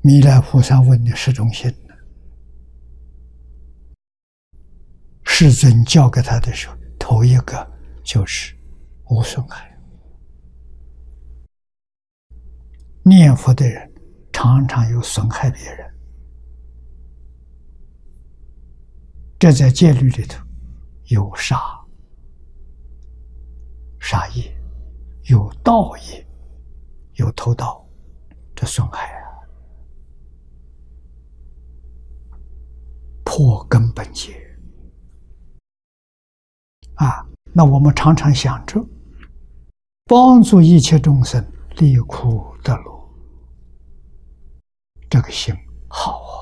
弥勒菩萨问的10种心呢，世尊教给他的时候，头一个就是无损害。念佛的人常常有损害别人，这在戒律里头有杀业，有盗业，有偷盗，这损害啊，破根本结啊！那我们常常想着帮助一切众生离苦得乐，这个心好